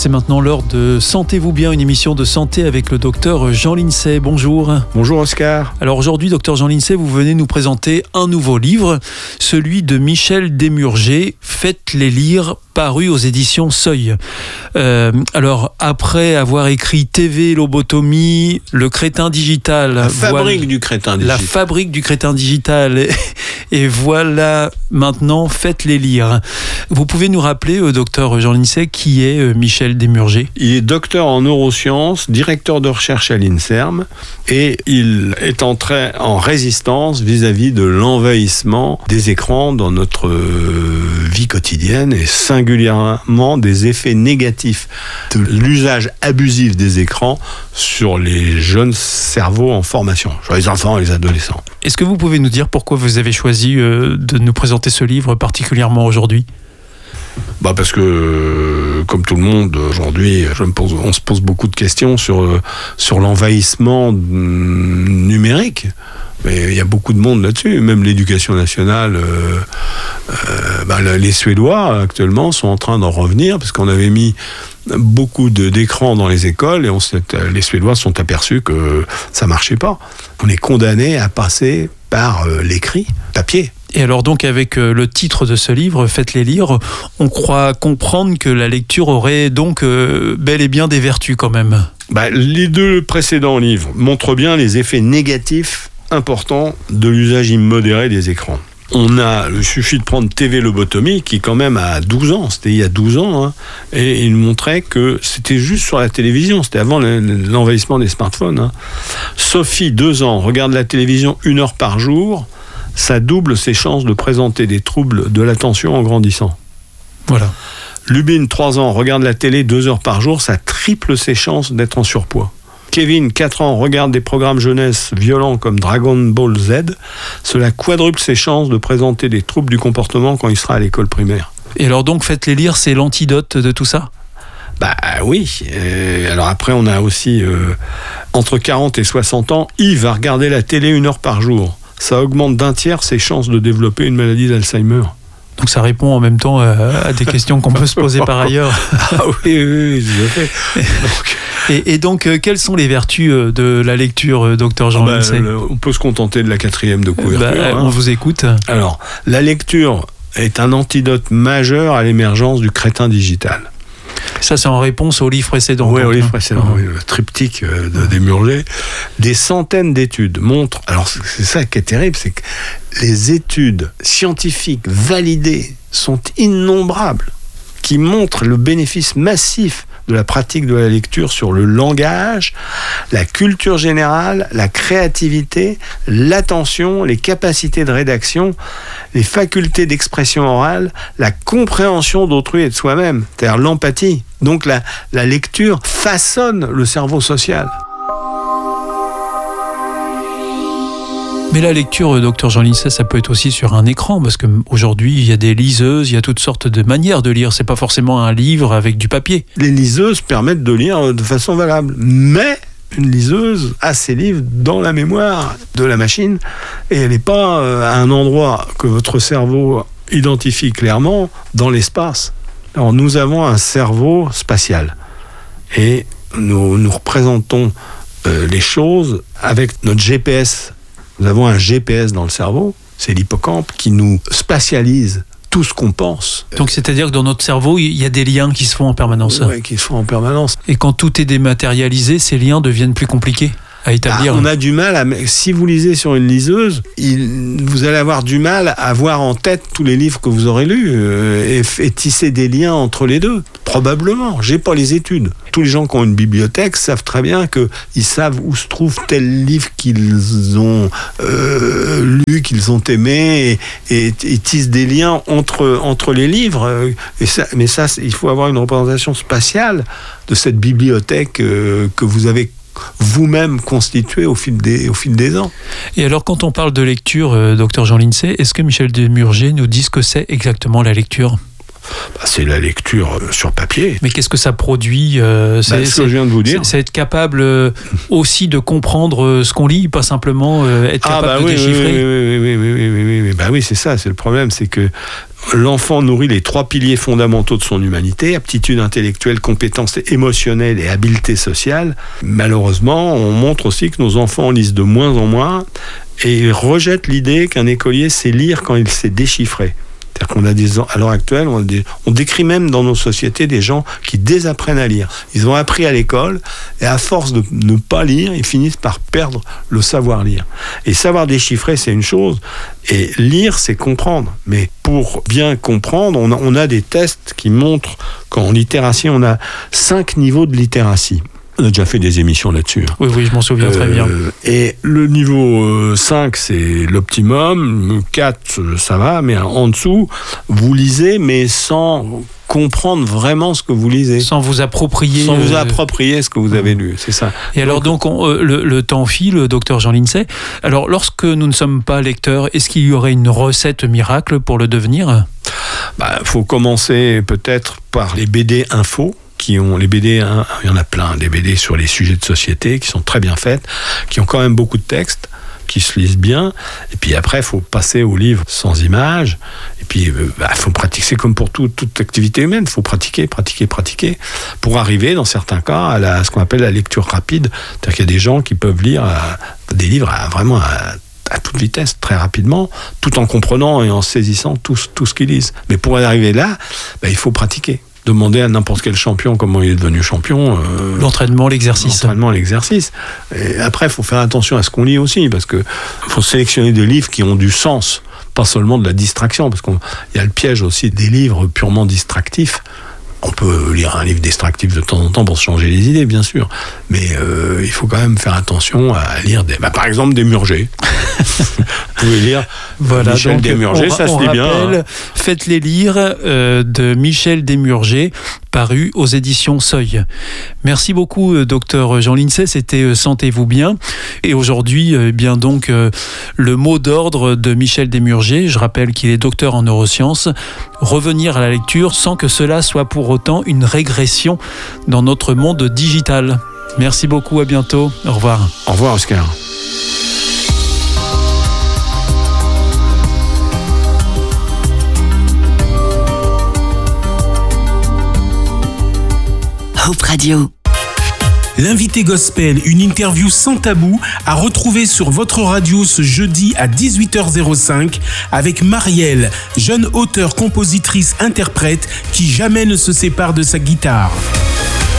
C'est maintenant l'heure de Sentez-vous bien, une émission de santé avec le docteur Jean Lincey. Bonjour. Bonjour Oscar. Alors aujourd'hui, docteur Jean Lincey, vous venez nous présenter un nouveau livre, celui de Michel Desmurger, Faites-les lire, paru aux éditions Seuil. Alors après avoir écrit TV, lobotomie, Le crétin digital. La fabrique du crétin digital. La fabrique du crétin digital. Et voilà maintenant Faites-les lire. Vous pouvez nous rappeler, docteur Jean Lincey, qui est Michel Desmurger? Il est docteur en neurosciences, directeur de recherche à l'INSERM, et il est entré en résistance vis-à-vis de l'envahissement des écrans dans notre vie quotidienne, et singulièrement des effets négatifs de l'usage abusif des écrans sur les jeunes cerveaux en formation, sur les enfants et les adolescents. Est-ce que vous pouvez nous dire pourquoi vous avez choisi de nous présenter ce livre particulièrement aujourd'hui ? Parce que, comme tout le monde, aujourd'hui, on se pose beaucoup de questions sur l'envahissement numérique. Mais il y a beaucoup de monde là-dessus. Même l'éducation nationale, les Suédois, actuellement, sont en train d'en revenir, parce qu'on avait mis beaucoup d'écrans dans les écoles, et les Suédois se sont aperçus que ça ne marchait pas. On est condamné à passer par l'écrit, papier. Et alors donc avec le titre de ce livre, Faites-les lire, on croit comprendre que la lecture aurait donc bel et bien des vertus quand même. Les deux précédents livres montrent bien les effets négatifs importants de l'usage immodéré des écrans. Il suffit de prendre TV Lobotomie, qui quand même a 12 ans, c'était il y a 12 ans, et il montrait que c'était juste sur la télévision, c'était avant l'envahissement des smartphones. Sophie, 2 ans, regarde la télévision 1 heure par jour, ça double ses chances de présenter des troubles de l'attention en grandissant. Voilà. Lubin, 3 ans, regarde la télé 2 heures par jour, ça triple ses chances d'être en surpoids. Kevin, 4 ans, regarde des programmes jeunesse violents comme Dragon Ball Z, cela quadruple ses chances de présenter des troubles du comportement quand il sera à l'école primaire. Et alors donc, Faites-les lire, c'est l'antidote de tout ça ? Oui. Alors après, on a aussi, entre 40 et 60 ans, Yves va regarder la télé 1 heure par jour. Ça augmente d'1 tiers ses chances de développer une maladie d'Alzheimer. Donc ça répond en même temps à des questions qu'on peut se poser par ailleurs. Oui, tout à fait. Et donc, quelles sont les vertus de la lecture, docteur Jean Lincey ? On peut se contenter de la 4e de couverture. On vous écoute. Alors, la lecture est un antidote majeur à l'émergence du crétin digital. Ça, c'est en réponse au livre précédent. Oui, au livre précédent, oui, le triptyque de Desmurger. Des centaines d'études montrent, alors c'est ça qui est terrible, c'est que les études scientifiques validées sont innombrables, qui montrent le bénéfice massif de la pratique de la lecture sur le langage, la culture générale, la créativité, l'attention, les capacités de rédaction, les facultés d'expression orale, la compréhension d'autrui et de soi-même, c'est-à-dire l'empathie. Donc la lecture façonne le cerveau social. Mais la lecture, docteur Jean Lincey, ça peut être aussi sur un écran, parce qu'aujourd'hui, il y a des liseuses, il y a toutes sortes de manières de lire. C'est pas forcément un livre avec du papier. Les liseuses permettent de lire de façon valable, mais une liseuse a ses livres dans la mémoire de la machine, et elle n'est pas à un endroit que votre cerveau identifie clairement dans l'espace. Alors nous avons un cerveau spatial, et nous représentons les choses avec notre GPS. Nous avons un GPS dans le cerveau, c'est l'hippocampe qui nous spatialise tout ce qu'on pense. Donc c'est-à-dire que dans notre cerveau, il y a des liens qui se font en permanence. Oui, qui se font en permanence. Et quand tout est dématérialisé, ces liens deviennent plus compliqués à établir. On a du mal si vous lisez sur une liseuse, vous allez avoir du mal à avoir en tête tous les livres que vous aurez lus et tisser des liens entre les deux. Probablement. J'ai pas les études. Tous les gens qui ont une bibliothèque savent très bien qu'ils savent où se trouve tel livre qu'ils ont lu, qu'ils ont aimé, et tissent des liens entre les livres. Mais ça, il faut avoir une représentation spatiale de cette bibliothèque que vous avez vous-même constitué au fil des ans. Et alors, quand on parle de lecture, docteur Jean Lincey, est-ce que Michel Desmurger nous dit ce que c'est exactement la lecture ? c'est la lecture sur papier. Mais qu'est-ce que ça produit C'est ce que je viens de vous dire. C'est être capable aussi de comprendre ce qu'on lit, pas simplement être capable de déchiffrer. Oui, c'est ça, c'est le problème, c'est que l'enfant nourrit les 3 piliers fondamentaux de son humanité, aptitude intellectuelle, compétence émotionnelle et habileté sociale. Malheureusement, on montre aussi que nos enfants lisent de moins en moins et rejettent l'idée qu'un écolier sait lire quand il sait déchiffrer. C'est-à-dire qu'on a à l'heure actuelle, on décrit même dans nos sociétés des gens qui désapprennent à lire. Ils ont appris à l'école et à force de ne pas lire, ils finissent par perdre le savoir lire. Et savoir déchiffrer, c'est une chose, et lire, c'est comprendre. Mais pour bien comprendre, on a des tests qui montrent qu'en littératie, on a 5 niveaux de littératie. On a déjà fait des émissions là-dessus. Oui, je m'en souviens très bien. Et le niveau 5, c'est l'optimum. 4, ça va, mais en dessous, vous lisez, mais sans comprendre vraiment ce que vous lisez. Sans vous approprier. Sans vous approprier ce que vous avez lu, c'est ça. Et alors donc, le temps file, docteur Jean Lincey. Alors, lorsque nous ne sommes pas lecteurs, est-ce qu'il y aurait une recette miracle pour le devenir ? Faut commencer peut-être par les BD info. Qui ont les BD, il y en a plein, des BD sur les sujets de société qui sont très bien faites, qui ont quand même beaucoup de textes, qui se lisent bien. Et puis après, il faut passer aux livres sans images. Et puis, faut pratiquer. C'est comme pour toute activité humaine. Il faut pratiquer pour arriver, dans certains cas, à ce qu'on appelle la lecture rapide. C'est-à-dire qu'il y a des gens qui peuvent lire des livres vraiment à toute vitesse, très rapidement, tout en comprenant et en saisissant tout ce qu'ils lisent. Mais pour arriver là, il faut pratiquer. Demander à n'importe quel champion comment il est devenu champion. L'entraînement, l'exercice. Et après, il faut faire attention à ce qu'on lit aussi, parce qu'il faut sélectionner des livres qui ont du sens, pas seulement de la distraction, parce qu'il y a le piège aussi des livres purement distractifs. On peut lire un livre distractif de temps en temps pour se changer les idées, bien sûr, mais il faut quand même faire attention à lire par exemple des Murger. Vous pouvez lire Michel Desmurger, ça se lit bien. Faites-les lire de Michel Desmurger, paru aux éditions Seuil. Merci beaucoup, docteur Jean Lincey, c'était Sentez-vous bien. Et aujourd'hui, le mot d'ordre de Michel Desmurger, je rappelle qu'il est docteur en neurosciences, revenir à la lecture sans que cela soit pour autant une régression dans notre monde digital. Merci beaucoup, à bientôt, au revoir. Au revoir, Oscar. Hope Radio. L'invité gospel, une interview sans tabou, à retrouver sur votre radio ce jeudi à 18h05 avec Marielle, jeune auteure, compositrice, interprète qui jamais ne se sépare de sa guitare.